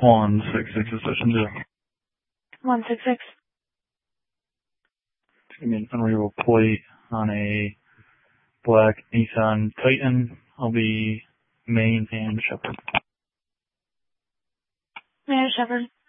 166 is session 0. 166. It's going to be an unreadable plate on a black Nissan Titan. I'll be Maine and Shepherd. Mayor Shepherd.